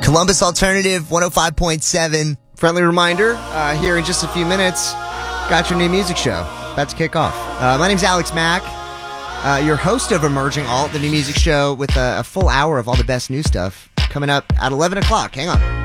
Columbus Alternative 105.7. Friendly reminder, here in just a few minutes, got your new music show about to kick off. My name's Alex Mack, your host of Emerging Alt, the new music show with a full hour of all the best new stuff coming up at 11 o'clock. Hang on.